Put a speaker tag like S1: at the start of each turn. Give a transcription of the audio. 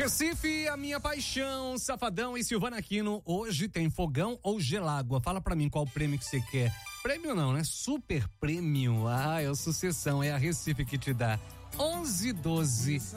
S1: Recife, a minha paixão, Safadão e Silvana Aquino. Hoje tem fogão ou gelágua? Fala pra mim qual prêmio que você quer. Prêmio não, né? Super prêmio. Ah, é o Sucessão, é a Recife que te dá. 1112